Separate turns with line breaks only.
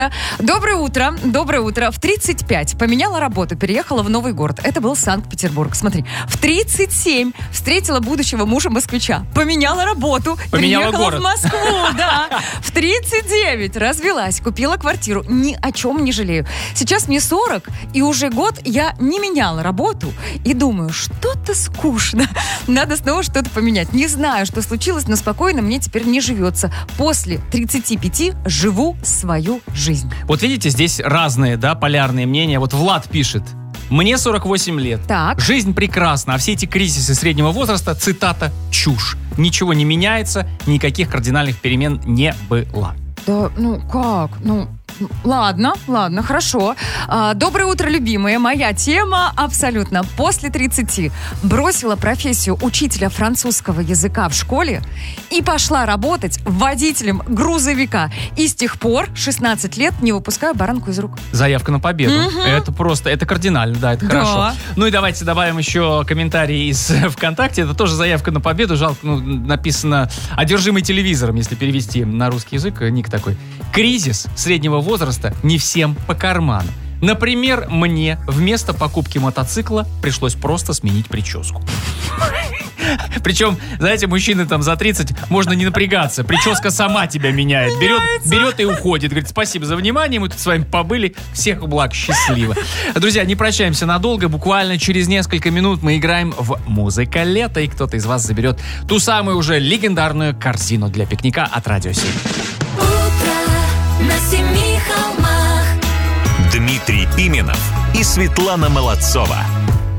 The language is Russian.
Доброе утро, доброе утро. В 35 поменяла работу, переехала в новый город. Это был Санкт-Петербург. Смотри, в 37 встретила будущего мужа-москвича. Поменяла работу, переехала
город.
в Москву, да. В 39 развелась, купила квартиру. Ни о чем не жалею. Сейчас мне 40, и уже год я не меняла работу. И думаю, что-то скучно. Надо снова что-то поменять. Не знаю, что случилось, но спокойно мне теперь не живется. После 35 живу свою жизнь.
Вот видите, здесь разные, да, полярные мнения. Вот Влад пишет: мне 48 лет.
Так.
Жизнь прекрасна, а все эти кризисы среднего возраста, цитата, чушь. Ничего не меняется, никаких кардинальных перемен не было.
Да, ну как? Ладно, хорошо. Доброе утро, любимые. Моя тема абсолютно. После 30 бросила профессию учителя французского языка в школе и пошла работать водителем грузовика. И с тех пор 16 лет не выпускаю баранку из рук.
Заявка на победу. Это кардинально, да, это хорошо. Ну и давайте добавим еще комментарий из ВКонтакте. Это тоже заявка на победу. Жалко, написано «одержимый телевизором», если перевести на русский язык. Ник такой. Кризис среднего возраста не всем по карману. Например, мне вместо покупки мотоцикла пришлось просто сменить прическу. Причем, знаете, мужчины там за 30 можно не напрягаться. Прическа сама тебя меняет. Берет и уходит. Говорит, спасибо за внимание, мы тут с вами побыли. Всех благ, счастливо. Друзья, не прощаемся надолго. Буквально через несколько минут мы играем в «Музыка лета», и кто-то из вас заберет ту самую уже легендарную корзину для пикника от Радио 7.
На семи холмах.
Дмитрий Пименов и Светлана Молодцова.